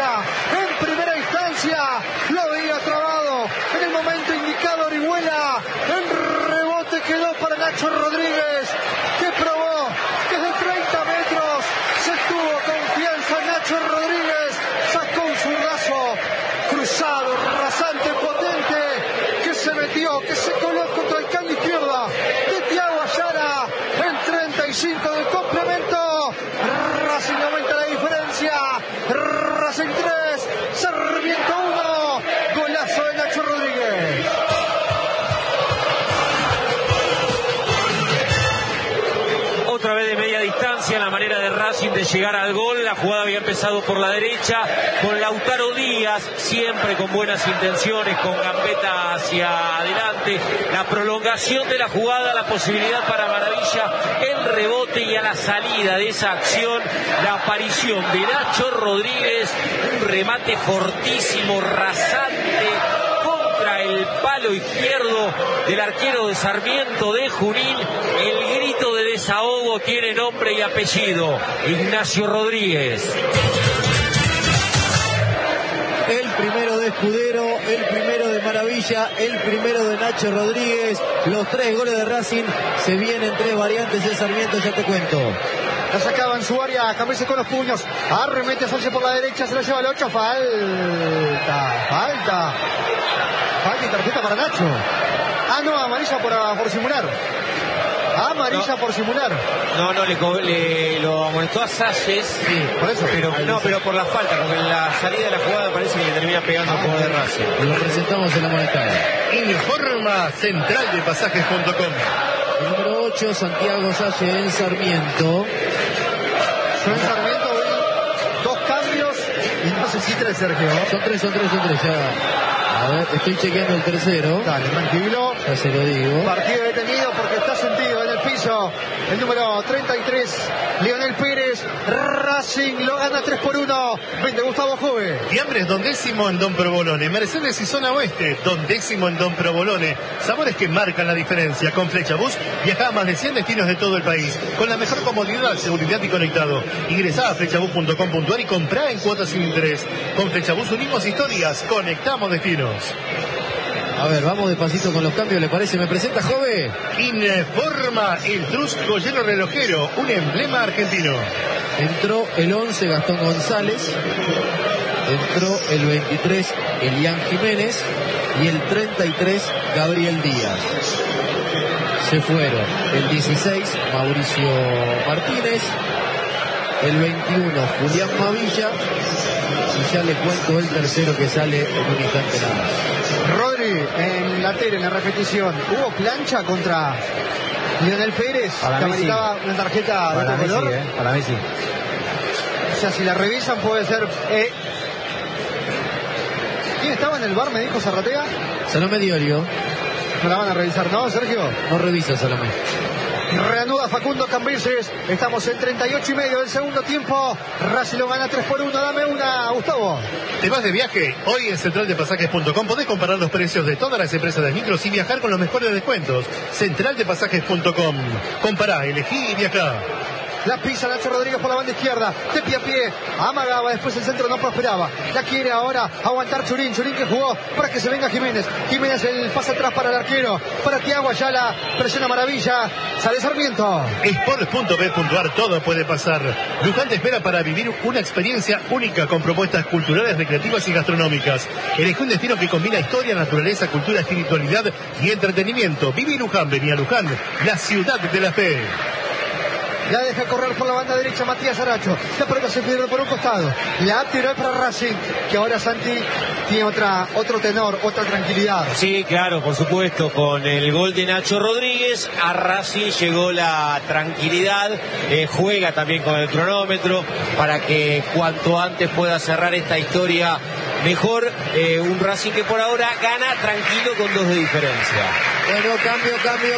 derecha, en primera instancia, lo había trabado en el momento indicado Orihuela, en rebote quedó para Nacho Rodríguez, que probó que desde 30 metros se tuvo confianza Nacho Rodríguez, sacó un zurdazo cruzado, rasante, potente, que se metió, que se coló contra el caño izquierda de Thiago Ayala en 35 del complemento. Racing aumenta la diferencia, Racing 3, Sarmiento 1, golazo de Nacho Rodríguez. Otra vez de media distancia, la manera de Racing de llegar al gol. La jugada había empezado por la derecha, con Lautaro Díaz, siempre con buenas intenciones, con gambeta hacia adelante. La prolongación de la jugada, la posibilidad para Maravilla, el rebote y a la salida de esa acción, la aparición de Nacho Rodríguez, un remate fortísimo, rasante, el palo izquierdo del arquero de Sarmiento de Junín. El grito de desahogo tiene nombre y apellido: Ignacio Rodríguez. El primero de Escudero, el primero de Maravilla, el primero de Nacho Rodríguez. Los 3 goles de Racing. Se vienen 3 variantes de Sarmiento, ya te cuento. La sacaba en su área, Cambiase con los puños, arremete Sánchez por la derecha, se la lleva el 8, falta y tarjeta para Nacho. No, amarilla por simular. Amarilla por simular. No, lo amonestó a Salles. Sí, por eso. Pero por la falta, porque en la salida de la jugada parece que le termina pegando al jugador de Racing. Lo presentamos en la amonestada. Informa Central de Pasajes.com. El número 8, Santiago Salle en Sarmiento. Yo en Sarmiento veo 2 cambios y no sé si 3, Sergio. Son tres ya. A ver, estoy chequeando el tercero. Dale, tranquilo. Ya se lo digo. Partido detenido porque está sentido en el piso el número 33, Leonel Pérez. Racing lo gana 3-1. 20, Gustavo Jove. Fiambres Don Décimo en Don Provolone. Mercedes y Zona Oeste, Don Décimo en Don Provolone. Sabores que marcan la diferencia. Con Flechabús viaja a más de 100 destinos de todo el país. Con la mejor comodidad, seguridad y conectado. Ingresá a flechabús.com.ar y comprá en cuotas sin interés. Con Flechabús unimos historias, conectamos destinos. A ver, vamos despacito con los cambios, ¿le parece? ¿Me presenta, Jove? Informa el Trus Joyero Relojero, un emblema argentino. Entró el 11, Gastón González. Entró el 23, Elian Jiménez. Y el 33, Gabriel Díaz. Se fueron el 16, Mauricio Martínez. El 21, Julián Mavilla. Y ya le cuento el tercero que sale en un instante nada más. Rodri, en la tele, en la repetición, ¿hubo plancha contra Leonel Pérez? Para que mí ameritaba sí. una tarjeta Para de mí color. sí, para mí sí. O sea, si la revisan puede ser... ¿Quién estaba en el bar? Me dijo Zarratea. Salomé Diorio. No la van a revisar, ¿no, Sergio? No revisa Salomé. Reanuda Facundo Cambises. Estamos en 38:30 del segundo tiempo. Racing lo gana 3-1. Dame una, Gustavo. ¿Te vas de viaje? Hoy en centraldepasajes.com podés comparar los precios de todas las empresas de micros y viajar con los mejores descuentos. Centraldepasajes.com. Compará, elegí y viajá. La pisa Nacho Rodríguez por la banda izquierda, de pie a pie, amagaba, después el centro no prosperaba. La quiere ahora aguantar Churín que jugó para que se venga Jiménez. Jiménez el pase atrás para el arquero, para Thiago Ayala, presiona Maravilla, sale Sarmiento. Sport.b.ar, todo puede pasar. Luján te espera para vivir una experiencia única con propuestas culturales, recreativas y gastronómicas. Elegí un destino que combina historia, naturaleza, cultura, espiritualidad y entretenimiento. Viví Luján, vení a Luján, la ciudad de la fe. La deja correr por la banda derecha Matías Aracho. La pelota se pierde por un costado. La tiró para Racing, que ahora Santi tiene otro tenor, otra tranquilidad. Sí, claro, por supuesto. Con el gol de Nacho Rodríguez, a Racing llegó la tranquilidad. Juega también con el cronómetro para que cuanto antes pueda cerrar esta historia mejor. Un Racing que por ahora gana tranquilo con 2 de diferencia. Bueno, cambio.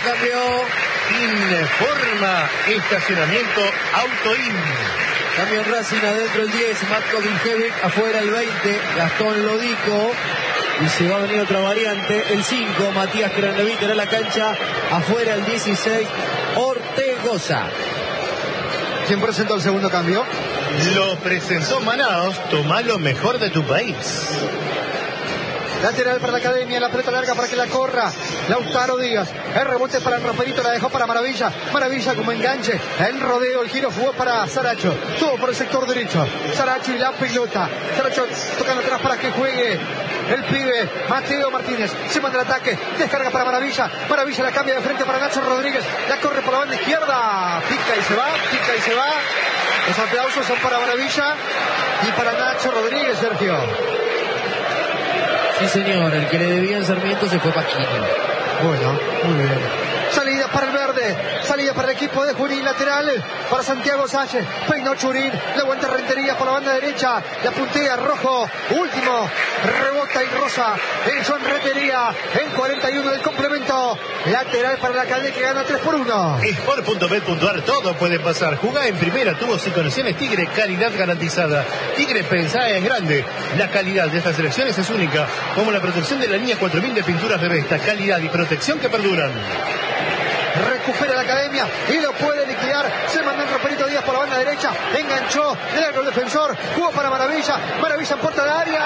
Informa estacionamiento Autoin. Cambio en Racing, adentro el 10, Matko Viljevic, afuera el 20, Gastón Lodico. Y se va a venir otra variante, el 5, Matías Craneviter a la cancha, afuera el 16, Ortegoza. ¿Quién presentó el segundo cambio? Lo presentó Manaos, toma lo mejor de tu país. Lateral para la Academia, la pelota larga para que la corra Lautaro Díaz. El rebote para el Roperito, la dejó para Maravilla. Maravilla como enganche. El rodeo, el giro jugó para Saracho. Todo por el sector derecho. Saracho y la pelota. Saracho tocando atrás para que juegue el pibe Mateo Martínez. Se manda el ataque. Descarga para Maravilla. Maravilla la cambia de frente para Nacho Rodríguez. La corre por la banda izquierda. Pica y se va, pica y se va. Los aplausos son para Maravilla y para Nacho Rodríguez, Sergio. Sí, señor, el que le debía en Sarmiento se fue Paquino. Bueno, muy bien. Salida para el verde, salida para el equipo de Junín, lateral para Santiago Salle. Peinó Churín, le aguanta Rentería por la banda derecha, la puntea Rojo, último, rebota y rosa en John Rentería, en 41 del complemento. Lateral para la Academia que gana 3-1. Sport.bet.ar, todo puede pasar. Jugá en primera, tubos y conexiones Tigre, calidad garantizada. Tigre, pensá en grande. La calidad de estas selecciones es única, como la protección de la línea 4000 de pinturas de Vesta. Calidad y protección que perduran. Recupera la Academia y lo puede liquidar. Se mandó el Roperito Díaz por la banda derecha. Enganchó el defensor. Jugó para Maravilla. Maravilla en puerta de área.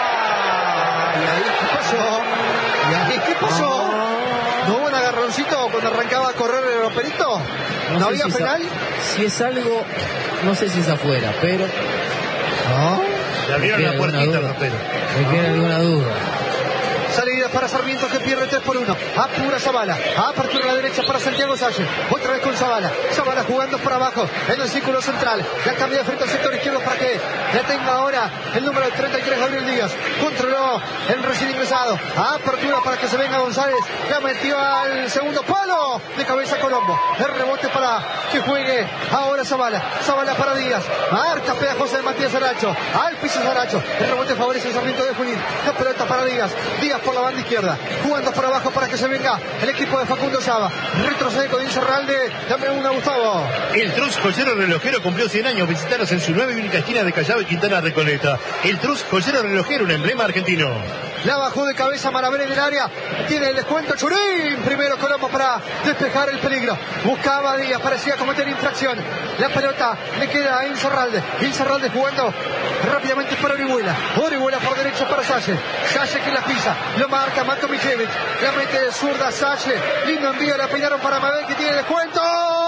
¿Y ahí qué pasó? ¿Y ahí qué pasó? ¿No hubo un agarroncito cuando arrancaba a correr el Roperito? ¿No había sé penal? Si es algo, no sé si es afuera, pero... ¿No? Le abrieron la puertita, Ropero. Me queda alguna duda. Salida para Sarmiento que pierde 3-1. Apura Zavala. Apertura a la derecha para Santiago Salle. Otra vez con Zavala. Zavala jugando por abajo en el círculo central. La cambia de frente al sector izquierdo para que la tenga ahora el número 33, Gabriel Díaz. Controló el recién ingresado. Apertura para que se venga González. La metió al segundo palo. De cabeza Colombo. El rebote para que juegue ahora Zavala. Zavala para Díaz. Marca pegajosa de Matías Saracho. Al piso Saracho. El rebote favorece el Sarmiento de Junín. La pelota para Díaz. Díaz por la banda izquierda, jugando por abajo para que se venga el equipo de Facundo Saba. Retrocede con Incerralde, dame una, Gustavo. El Trus Joyero Relojero cumplió 100 años. Visitaros en su nueva y única esquina de Callao y Quintana Recoleta. El Trus Joyero Relojero, un emblema argentino. La bajó de cabeza Maravel en el área. Tiene el descuento Churín. Primero Colombo para despejar el peligro. Buscaba a Díaz, parecía cometer infracción. La pelota le queda a Incerralde. Incerralde jugando rápidamente para Orihuela. Orihuela por derecha para Salle. Salle que la pisa. Lo marca Marco Michevich. La mete de zurda Salle. Lindo envío, la peinaron para Mabel que tiene descuento.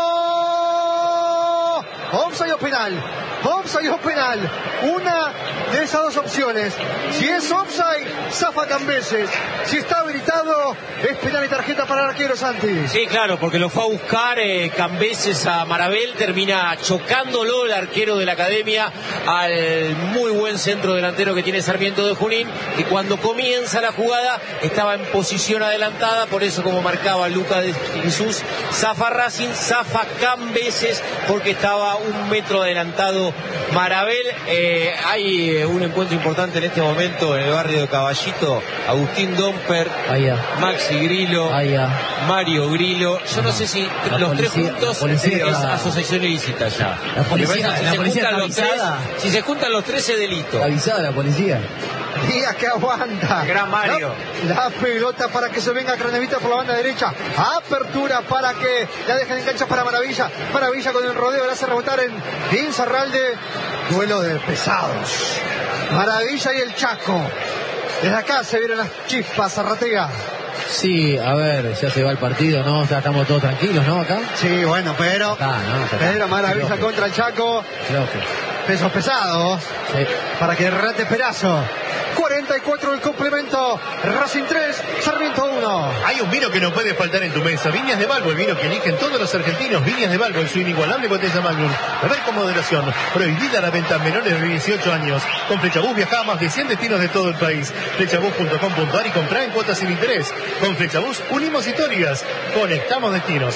Offside o penal. Offside o penal. Una de esas dos opciones. Si es offside, zafa Cambeses. Si está habilitado, es penal y tarjeta para el arquero Santi. Sí, claro, porque lo fue a buscar Cambeses a Maravel, termina chocándolo el arquero de la Academia al muy buen centro delantero que tiene Sarmiento de Junín, y cuando comienza la jugada estaba en posición adelantada, por eso como marcaba Lucas de Jesús, zafa Racing, zafa Cambeses porque estaba un metro adelantado Maravel. Hay un encuentro importante en este momento en el barrio de Caballito. Agustín Domper, Maxi Grillo, Mario Grillo. Yo no sé si los tres juntos es asociación ilícita ya. La policía está avisada. Si se juntan los tres es delito. Está avisada la policía. Díaz que aguanta. Gran Mario. La pelota para que se venga Cranevita por la banda derecha. Apertura para que la dejen en cancha para Maravilla. Maravilla con el rodeo la hace rebotar en Incerralde. Duelo de pesados. Maravilla y el Chaco. Desde acá se vieron las chispas, Zarratea. Sí, a ver, ya se va el partido, ¿no? O sea, estamos todos tranquilos, ¿no? Acá. Sí, bueno, pero Maravilla contra el Chaco. Pesos pesados. Sí. Para que derrate Perazo. 44 el complemento. Racing 3, Sarmiento 1. Hay un vino que no puede faltar en tu mesa. Viñas de Balbo, el vino que eligen todos los argentinos. Viñas de Balbo en su inigualable botella Magnum. Beber con moderación. Prohibida la venta a menores de 18 años. Con Flechabús viaja a más de 100 destinos de todo el país. Flechabús.com.ar y comprar en cuotas sin interés. Con Flechabús unimos historias. Conectamos destinos.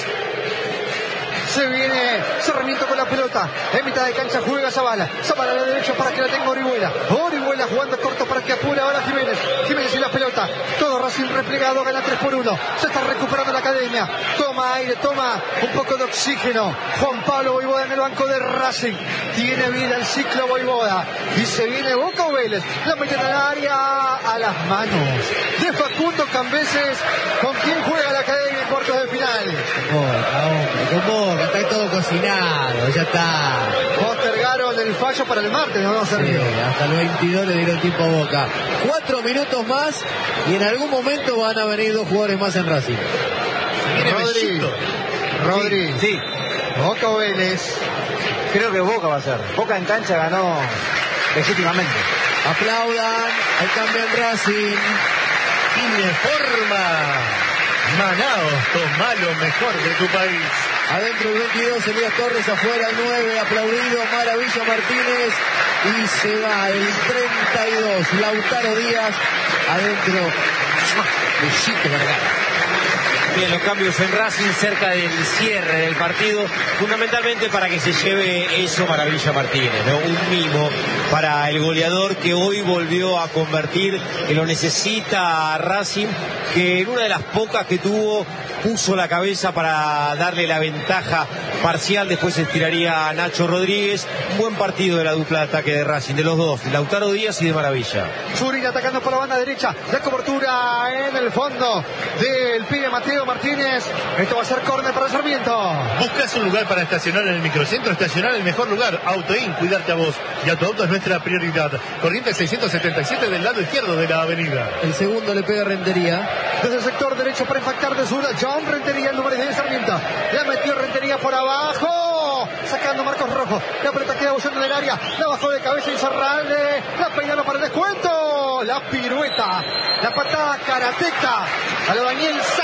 Se viene Sarmiento con la pelota. En mitad de cancha juega Zavala. Zavala a la derecha para que la tenga Orihuela. Orihuela jugando corto para que apure ahora Jiménez. Jiménez y la pelota. Todo Racing replegado, gana 3-1. Se está recuperando la Academia. Toma aire, toma un poco de oxígeno. Juan Pablo Voivoda en el banco de Racing. Tiene vida el ciclo Voivoda. Y se viene Boca o Vélez. La meten al área a las manos de Facundo Cambeses. ¿Con quién juega la Academia en cuartos de final? Con Boca, está todo cocinado, ya está. Postergaron el fallo para el martes, ¿no? Sí, hasta el 22 le dieron tiempo a Boca. 4 minutos más y en algún momento van a venir 2 jugadores más en Racing. Rodri. Sí. Boca o Vélez. Creo que Boca va a ser. Boca en cancha ganó legítimamente. Aplaudan, hay cambio en Racing. Informa. Manaos, toma lo mejor de tu país. Adentro el 22, Elías Torres, afuera el 9, aplaudido, Maravilla Martínez. Y se va el 32, Lautaro Díaz. Adentro, Luisito Vergara. Bien, los cambios en Racing cerca del cierre del partido, fundamentalmente para que se lleve eso Maravilla Martínez, ¿no? Un mimo para el goleador que hoy volvió a convertir, que lo necesita Racing, que en una de las pocas que tuvo puso la cabeza para darle la ventaja parcial, después estiraría a Nacho Rodríguez. Un buen partido de la dupla de ataque de Racing, de los dos, de Lautaro Díaz y de Maravilla. Zúñiga atacando por la banda derecha, la cobertura en el fondo del pibe Mateo Martínez. Esto va a ser córner para Sarmiento. ¿Buscas un lugar para estacionar en el microcentro? Estacionar el mejor lugar. Autoin, cuidarte a vos. Y a tu auto es nuestra prioridad. Corrientes 677 del lado izquierdo de la avenida. El segundo le pega Rentería. Desde el sector derecho para impactar de zurda, John Rentería, el número 10 de Sarmiento. La metió Rentería por abajo. Sacando Marcos Rojo. La pelota queda bullando en el área. La bajó de cabeza Insaurralde. La peinaron para el descuento. La pirueta. La patada karateca. Albañil